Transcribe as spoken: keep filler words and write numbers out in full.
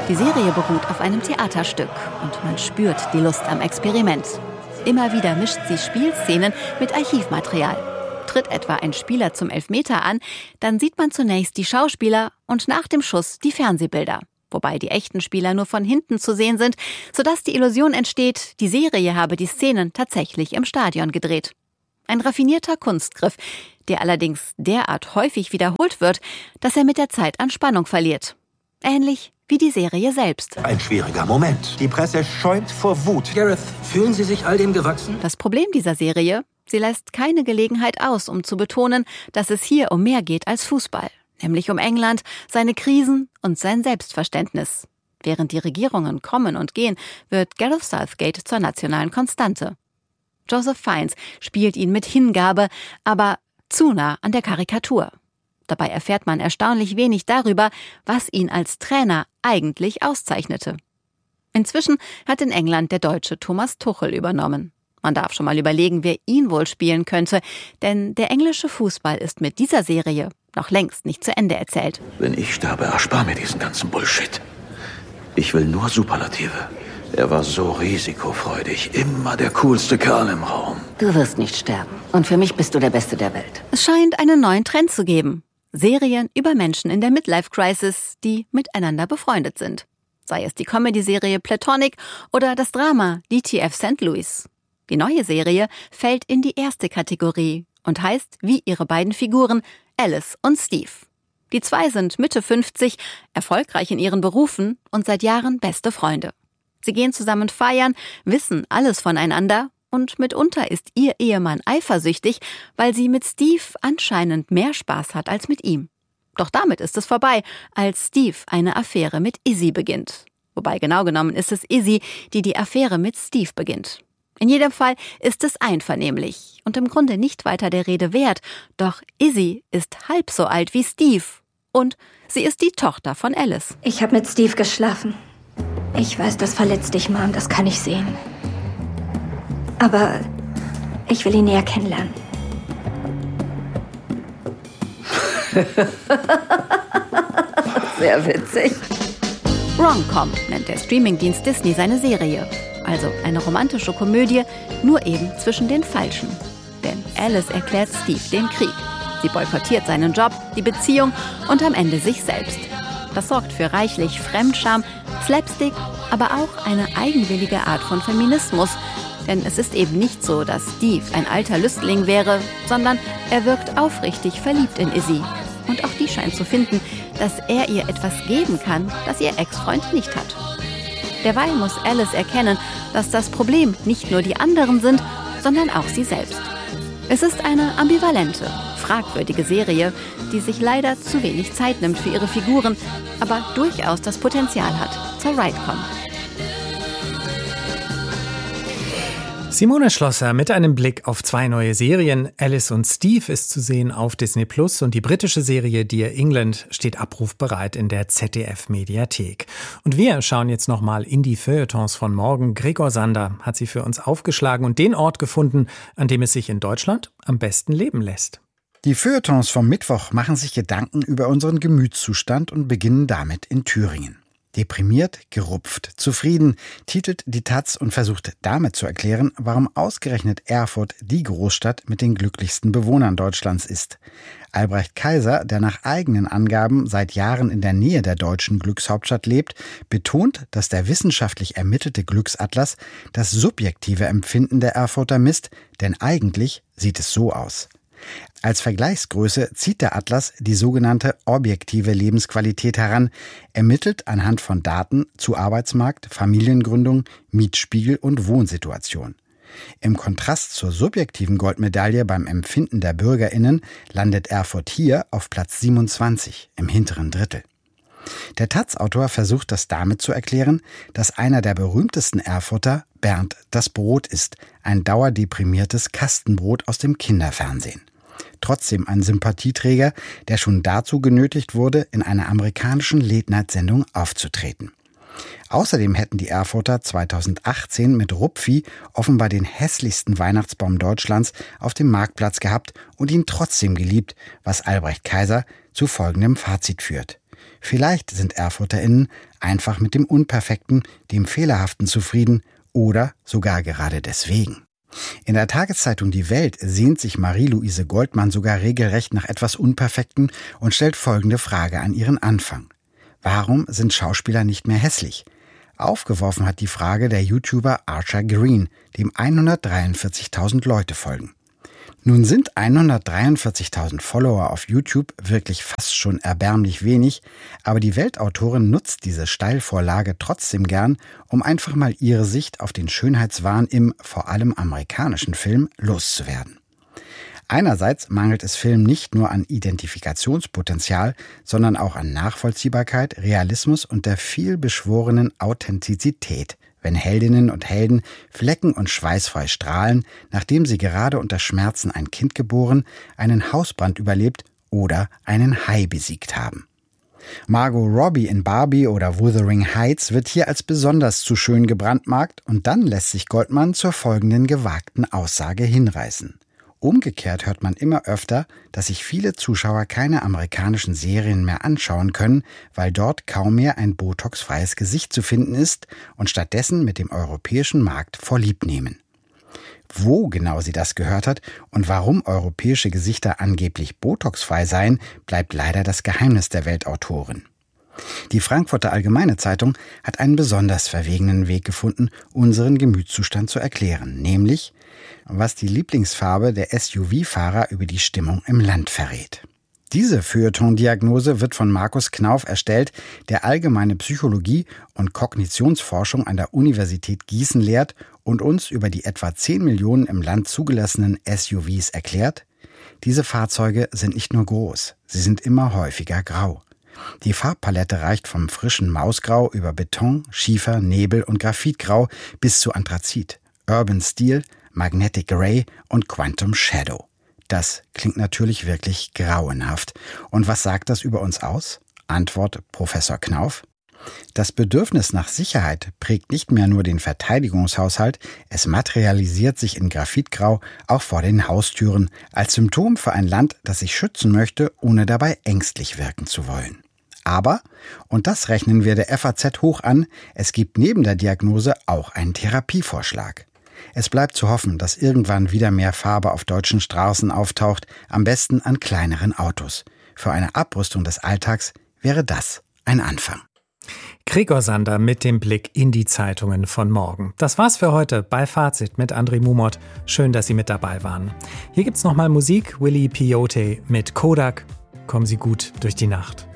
Die Serie beruht auf einem Theaterstück und man spürt die Lust am Experiment. Immer wieder mischt sie Spielszenen mit Archivmaterial. Tritt etwa ein Spieler zum Elfmeter an, dann sieht man zunächst die Schauspieler und nach dem Schuss die Fernsehbilder. Wobei die echten Spieler nur von hinten zu sehen sind, sodass die Illusion entsteht, die Serie habe die Szenen tatsächlich im Stadion gedreht. Ein raffinierter Kunstgriff, der allerdings derart häufig wiederholt wird, dass er mit der Zeit an Spannung verliert. Ähnlich wie die Serie selbst. Ein schwieriger Moment. Die Presse schäumt vor Wut. Gareth, fühlen Sie sich all dem gewachsen? Das Problem dieser Serie, sie lässt keine Gelegenheit aus, um zu betonen, dass es hier um mehr geht als Fußball. Nämlich um England, seine Krisen und sein Selbstverständnis. Während die Regierungen kommen und gehen, wird Gareth Southgate zur nationalen Konstante. Joseph Fiennes spielt ihn mit Hingabe, aber zu nah an der Karikatur. Dabei erfährt man erstaunlich wenig darüber, was ihn als Trainer eigentlich auszeichnete. Inzwischen hat in England der Deutsche Thomas Tuchel übernommen. Man darf schon mal überlegen, wer ihn wohl spielen könnte, denn der englische Fußball ist mit dieser Serie noch längst nicht zu Ende erzählt. Wenn ich sterbe, erspar mir diesen ganzen Bullshit. Ich will nur Superlative. Er war so risikofreudig, immer der coolste Kerl im Raum. Du wirst nicht sterben. Und für mich bist du der Beste der Welt. Es scheint einen neuen Trend zu geben. Serien über Menschen in der Midlife-Crisis, die miteinander befreundet sind. Sei es die Comedy-Serie Platonic oder das Drama D T F Sankt Louis. Die neue Serie fällt in die erste Kategorie und heißt wie ihre beiden Figuren Alice und Steve. Die zwei sind Mitte fünfzig, erfolgreich in ihren Berufen und seit Jahren beste Freunde. Sie gehen zusammen feiern, wissen alles voneinander und mitunter ist ihr Ehemann eifersüchtig, weil sie mit Steve anscheinend mehr Spaß hat als mit ihm. Doch damit ist es vorbei, als Steve eine Affäre mit Izzy beginnt. Wobei genau genommen ist es Izzy, die die Affäre mit Steve beginnt. In jedem Fall ist es einvernehmlich und im Grunde nicht weiter der Rede wert, doch Izzy ist halb so alt wie Steve und sie ist die Tochter von Alice. Ich habe mit Steve geschlafen. Ich weiß, das verletzt dich, Mom, das kann ich sehen. Aber ich will ihn näher kennenlernen. Sehr witzig. Rom-Com nennt der Streamingdienst Disney seine Serie. Also eine romantische Komödie, nur eben zwischen den Falschen. Denn Alice erklärt Steve den Krieg. Sie boykottiert seinen Job, die Beziehung und am Ende sich selbst. Das sorgt für reichlich Fremdscham, Slapstick, aber auch eine eigenwillige Art von Feminismus. Denn es ist eben nicht so, dass Steve ein alter Lüstling wäre, sondern er wirkt aufrichtig verliebt in Izzy. Und auch die scheint zu finden, dass er ihr etwas geben kann, das ihr Ex-Freund nicht hat. Derweil muss Alice erkennen, dass das Problem nicht nur die anderen sind, sondern auch sie selbst. Es ist eine ambivalente, fragwürdige Serie, die sich leider zu wenig Zeit nimmt für ihre Figuren, aber durchaus das Potenzial hat zur Rom-Com. Simone Schlosser mit einem Blick auf zwei neue Serien. Alice und Steve ist zu sehen auf Disney Plus und die britische Serie Dear England steht abrufbereit in der Z D F-Mediathek. Und wir schauen jetzt nochmal in die Feuilletons von morgen. Gregor Sander hat sie für uns aufgeschlagen und den Ort gefunden, an dem es sich in Deutschland am besten leben lässt. Die Feuilletons vom Mittwoch machen sich Gedanken über unseren Gemütszustand und beginnen damit in Thüringen. Deprimiert, gerupft, zufrieden, titelt die Taz und versucht damit zu erklären, warum ausgerechnet Erfurt die Großstadt mit den glücklichsten Bewohnern Deutschlands ist. Albrecht Kaiser, der nach eigenen Angaben seit Jahren in der Nähe der deutschen Glückshauptstadt lebt, betont, dass der wissenschaftlich ermittelte Glücksatlas das subjektive Empfinden der Erfurter misst, denn eigentlich sieht es so aus. Als Vergleichsgröße zieht der Atlas die sogenannte objektive Lebensqualität heran, ermittelt anhand von Daten zu Arbeitsmarkt, Familiengründung, Mietspiegel und Wohnsituation. Im Kontrast zur subjektiven Goldmedaille beim Empfinden der BürgerInnen landet Erfurt hier auf Platz siebenundzwanzig, im hinteren Drittel. Der Taz-Autor versucht das damit zu erklären, dass einer der berühmtesten Erfurter Bernd das Brot ist, ein dauerdeprimiertes Kastenbrot aus dem Kinderfernsehen. Trotzdem ein Sympathieträger, der schon dazu genötigt wurde, in einer amerikanischen Late-Night-Sendung aufzutreten. Außerdem hätten die Erfurter zweitausendachtzehn mit Rupfi offenbar den hässlichsten Weihnachtsbaum Deutschlands auf dem Marktplatz gehabt und ihn trotzdem geliebt, was Albrecht Kaiser zu folgendem Fazit führt. Vielleicht sind ErfurterInnen einfach mit dem Unperfekten, dem Fehlerhaften zufrieden oder sogar gerade deswegen. In der Tageszeitung Die Welt sehnt sich Marie-Louise Goldmann sogar regelrecht nach etwas Unperfektem und stellt folgende Frage an ihren Anfang. Warum sind Schauspieler nicht mehr hässlich? Aufgeworfen hat die Frage der YouTuber Archer Green, dem hundertdreiundvierzigtausend Leute folgen. Nun sind hundertdreiundvierzigtausend Follower auf YouTube wirklich fast schon erbärmlich wenig, aber die Weltautorin nutzt diese Steilvorlage trotzdem gern, um einfach mal ihre Sicht auf den Schönheitswahn im vor allem amerikanischen Film loszuwerden. Einerseits mangelt es Filmen nicht nur an Identifikationspotenzial, sondern auch an Nachvollziehbarkeit, Realismus und der vielbeschworenen Authentizität, wenn Heldinnen und Helden flecken- und schweißfrei strahlen, nachdem sie gerade unter Schmerzen ein Kind geboren, einen Hausbrand überlebt oder einen Hai besiegt haben. Margot Robbie in Barbie oder Wuthering Heights wird hier als besonders zu schön gebrandmarkt und dann lässt sich Goldmann zur folgenden gewagten Aussage hinreißen. Umgekehrt hört man immer öfter, dass sich viele Zuschauer keine amerikanischen Serien mehr anschauen können, weil dort kaum mehr ein botoxfreies Gesicht zu finden ist und stattdessen mit dem europäischen Markt vorlieb nehmen. Wo genau sie das gehört hat und warum europäische Gesichter angeblich botoxfrei seien, bleibt leider das Geheimnis der Weltautorin. Die Frankfurter Allgemeine Zeitung hat einen besonders verwegenen Weg gefunden, unseren Gemütszustand zu erklären, nämlich was die Lieblingsfarbe der S U V-Fahrer über die Stimmung im Land verrät. Diese Feuilleton-Diagnose wird von Markus Knauf erstellt, der allgemeine Psychologie und Kognitionsforschung an der Universität Gießen lehrt und uns über die etwa zehn Millionen im Land zugelassenen S U Vs erklärt: Diese Fahrzeuge sind nicht nur groß, sie sind immer häufiger grau. Die Farbpalette reicht vom frischen Mausgrau über Beton, Schiefer, Nebel und Graphitgrau bis zu Anthrazit, Urban Steel, Magnetic Grey und Quantum Shadow. Das klingt natürlich wirklich grauenhaft. Und was sagt das über uns aus? Antwort Professor Knauf. Das Bedürfnis nach Sicherheit prägt nicht mehr nur den Verteidigungshaushalt, es materialisiert sich in Graphitgrau auch vor den Haustüren als Symptom für ein Land, das sich schützen möchte, ohne dabei ängstlich wirken zu wollen. Aber, und das rechnen wir der F A Z hoch an, es gibt neben der Diagnose auch einen Therapievorschlag. Es bleibt zu hoffen, dass irgendwann wieder mehr Farbe auf deutschen Straßen auftaucht, am besten an kleineren Autos. Für eine Abrüstung des Alltags wäre das ein Anfang. Gregor Sander mit dem Blick in die Zeitungen von morgen. Das war's für heute bei Fazit mit André Mumot. Schön, dass Sie mit dabei waren. Hier gibt's nochmal Musik, Willy Peyote mit Kodak. Kommen Sie gut durch die Nacht.